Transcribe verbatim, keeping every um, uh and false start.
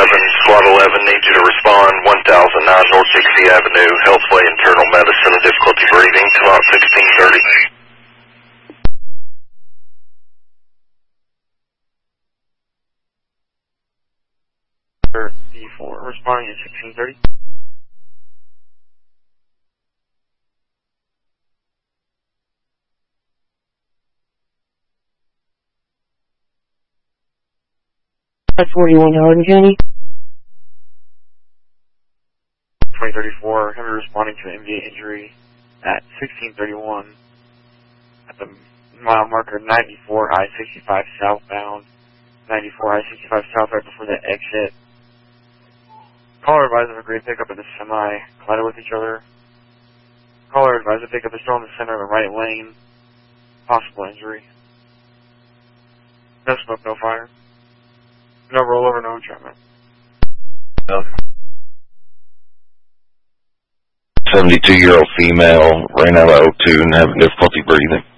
seven, Squad eleven needs you to respond, one thousand nine North Dixie Avenue, Healthway Internal Medicine, difficulty breathing, come out sixteen thirty. D four, responding at sixteen thirty. five forty-one Hardin County. twenty thirty-four, heavy responding to an immediate injury at sixteen thirty-one at the mile marker ninety-four I sixty-five southbound, ninety-four I sixty-five south right before the exit. Caller advised of a green pickup and a semi collided with each other. Caller advised the pickup is still in the center of the right lane. Possible injury. No smoke, no fire. No rollover, no entrapment. seventy-two-year-old female ran out of O two and having difficulty breathing.